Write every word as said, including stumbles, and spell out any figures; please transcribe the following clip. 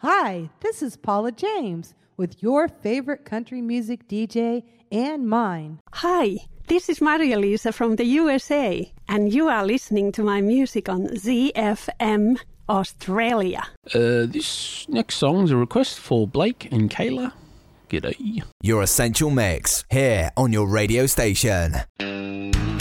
Hi, this is Paula James with your favorite country music D J and mine. Hi, this is Maria-Lisa from the U S A, and you are listening to my music on Z F M Australia. Uh, this next song is a request for Blake and Kayla. G'day. Your Essential Mix, here on your radio station.